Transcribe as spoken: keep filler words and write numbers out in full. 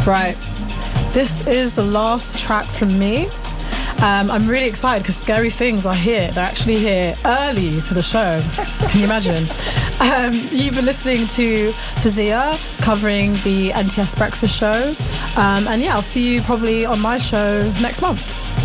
Right. This is the last track from me. Um, I'm really excited because Scary Things are here. They're actually here early to the show. Can you imagine? Um, you've been listening to Fazia covering the N T S Breakfast Show. Um, and yeah, I'll see you probably on my show next month.